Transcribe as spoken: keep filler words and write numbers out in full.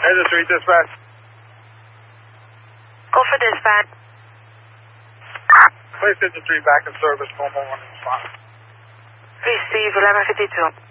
Head three, dispatch. Go for dispatch. Place fifty-three back in service, normal one in spot. Receive eleven fifty-two.